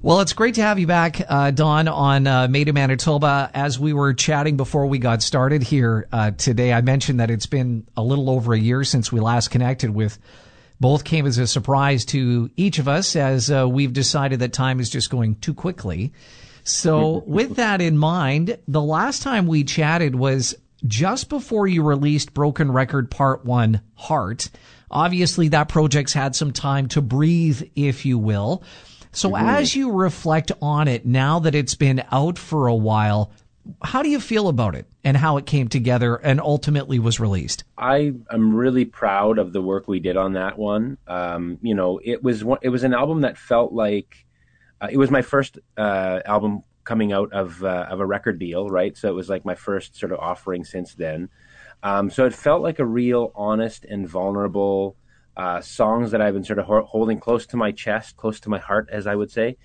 Well, it's great to have you back, Don, on Made in Manitoba. As we were chatting before we got started here today, I mentioned that it's been a little over a year since we last connected with. Both came as a surprise to each of us as we've decided that time is just going too quickly. So with that in mind, the last time we chatted was just before you released Broken Record Part 1, Heart. Obviously, that project's had some time to breathe, if you will. So as you reflect on it, now that it's been out for a while, how do you feel about it and how it came together and ultimately was released? I am really proud of the work we did on that one. It was an album that felt like it was my first album coming out of a record deal, right? So it was like my first sort of offering since then. So it felt like a real honest and vulnerable songs that I've been sort of holding close to my chest, close to my heart, as I would say.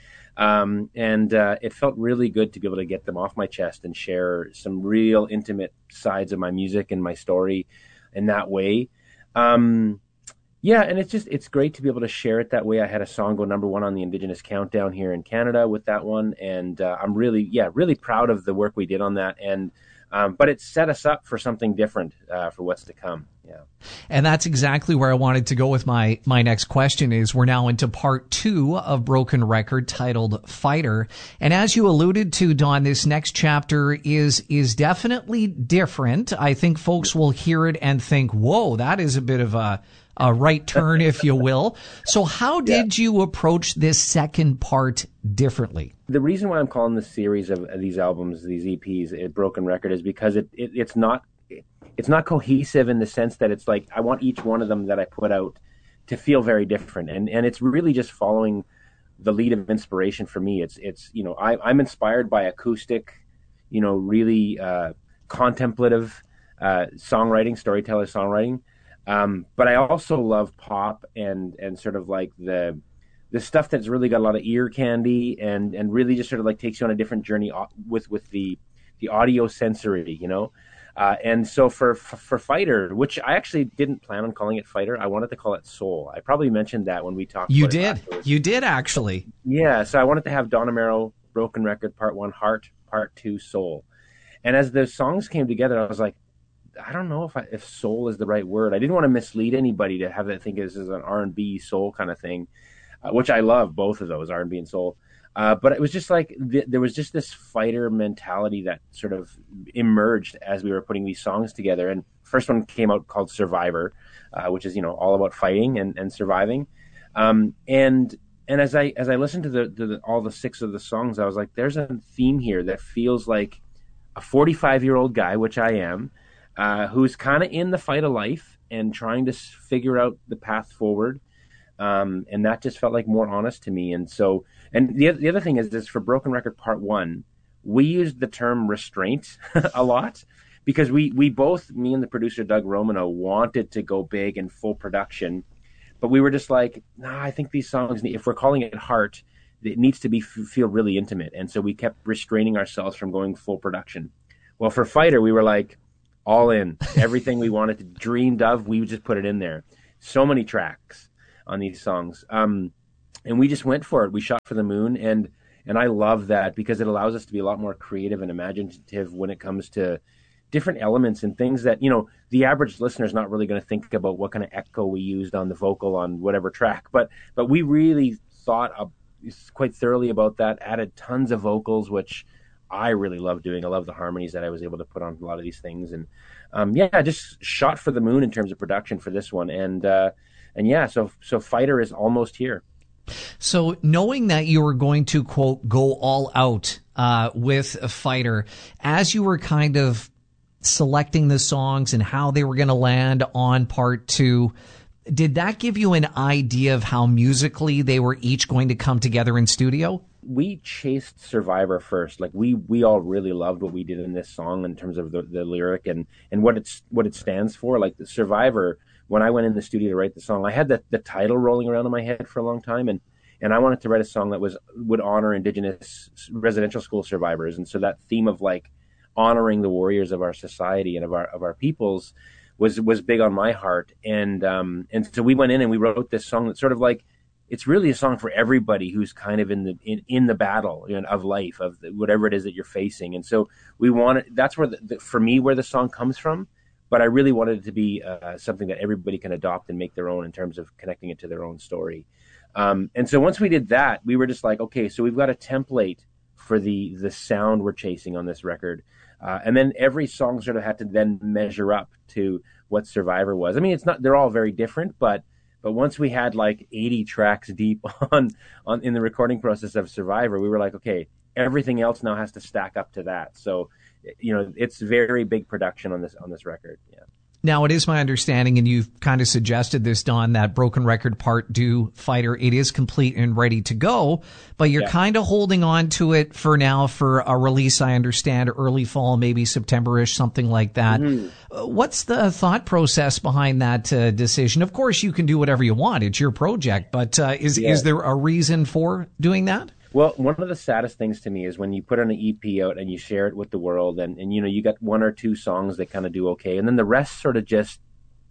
It felt really good to be able to get them off my chest and share some real intimate sides of my music and my story in that way. And it's great to be able to share it that way. I had a song go #1 on the Indigenous Countdown here in Canada with that one. And I'm really proud of the work we did on that. And but it set us up for something different for what's to come. Yeah. And that's exactly where I wanted to go with my next question is we're now into part 2 of Broken Record titled Fighter. And as you alluded to, Don, this next chapter is definitely different. I think folks will hear it and think, whoa, that is a bit of a right turn, if you will. So how did you approach this second part differently? The reason why I'm calling this series of these albums, these EPs, a Broken Record, is because it's not cohesive in the sense that it's like I want each one of them that I put out to feel very different, and it's really just following the lead of inspiration for me. It's I'm inspired by acoustic, really contemplative storyteller songwriting. But I also love pop and sort of like the stuff that's really got a lot of ear candy and really just sort of like takes you on a different journey with the audio sensory, and so for Fighter, which I actually didn't plan on calling it Fighter, I wanted to call it Soul. I probably mentioned that when we talked. You did actually. Yeah, so I wanted to have Don Amaro, Broken Record Part 1, Heart, Part 2, Soul, and as the songs came together, I was like, I don't know if soul is the right word. I didn't want to mislead anybody to have that think this is an R&B soul kind of thing, which I love both of those, R&B and soul. But it was just like there was just this fighter mentality that sort of emerged as we were putting these songs together. And first one came out called Survivor, which is all about fighting and surviving. And as I listened to all the 6 of the songs, I was like, there's a theme here that feels like a 45-year-old guy, which I am, who's kind of in the fight of life and trying to figure out the path forward. And that just felt like more honest to me. And so, and the other thing is for Broken Record Part 1, we used the term restraint a lot because we both, me and the producer Doug Romano, wanted to go big in full production, but we were just like, nah, I think these songs, if we're calling it Heart, it needs to feel really intimate. And so we kept restraining ourselves from going full production. Well, for Fighter, we were like, all in. Everything we wanted to dreamed of, we would just put it in there. So many tracks on these songs. And we just went for it. We shot for the moon, and I love that because it allows us to be a lot more creative and imaginative when it comes to different elements and things that, the average listener is not really going to think about what kind of echo we used on the vocal on whatever track. But we really thought quite thoroughly about that, added tons of vocals, which I really love doing. I love the harmonies that I was able to put on a lot of these things. And just shot for the moon in terms of production for this one. So Fighter is almost here. So knowing that you were going to, quote, go all out with a Fighter, as you were kind of selecting the songs and how they were going to land on Part 2, did that give you an idea of how musically they were each going to come together in studio? We chased Survivor first. Like we all really loved what we did in this song in terms of the lyric and what it stands for. Like the Survivor, when I went in the studio to write the song, I had the title rolling around in my head for a long time, and I wanted to write a song that would honor Indigenous residential school survivors. And so that theme of like honoring the warriors of our society and of our peoples was big on my heart. And so we went in and we wrote this song that sort of like it's really a song for everybody who's kind of in the battle, you know, of life, of whatever it is that you're facing. And so that's where for me, where the song comes from. But I really wanted it to be something that everybody can adopt and make their own in terms of connecting it to their own story. And so once we did that, we were just like, okay, so we've got a template for the sound we're chasing on this record. And then every song sort of had to then measure up to what Survivor was. I mean, they're all very different, but once we had like 80 tracks deep on in the recording process of Survivor, we were like, okay, everything else now has to stack up to that. So, you know, it's very big production on this record. Yeah. Now, it is my understanding, and you've kind of suggested this, Don, that Broken Record Part 2 Fighter, it is complete and ready to go, but you're kind of holding on to it for now for a release, I understand, early fall, maybe September-ish, something like that. Mm-hmm. What's the thought process behind that decision? Of course, you can do whatever you want. It's your project, but is there a reason for doing that? Well, one of the saddest things to me is when you put an EP out and you share it with the world, and you know, you got one or two songs that kind of do okay, and then the rest sort of just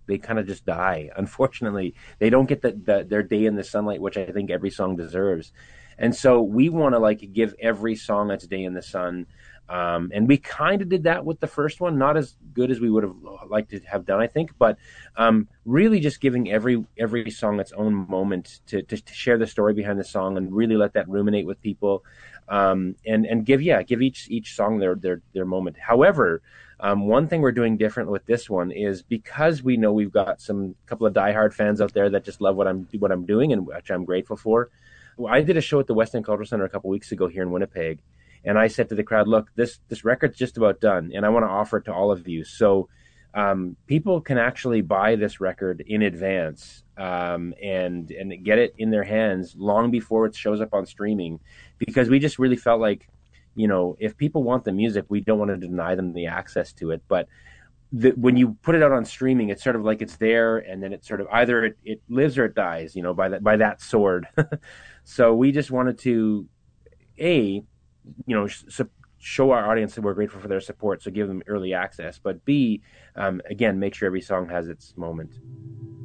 die. Unfortunately, they don't get their day in the sunlight, which I think every song deserves. And so we want to like give every song its day in the sun. And we kind of did that with the first one, not as good as we would have liked to have done, I think, but really just giving every song its own moment to share the story behind the song and really let that ruminate with people, and give each song their moment. However, one thing we're doing different with this one is because we know we've got some couple of diehard fans out there that just love what I'm doing, and which I'm grateful for. Well, I did a show at the West End Cultural Center a couple weeks ago here in Winnipeg. And I said to the crowd, look, this record's just about done, and I want to offer it to all of you. So people can actually buy this record in advance and get it in their hands long before it shows up on streaming, because we just really felt like, you know, if people want the music, we don't want to deny them the access to it. But when you put it out on streaming, it's sort of like it's there, and then it's sort of either it lives or it dies, you know, by that sword. So we just wanted to, show our audience that we're grateful for their support, so give them early access. But B, again, make sure every song has its moment.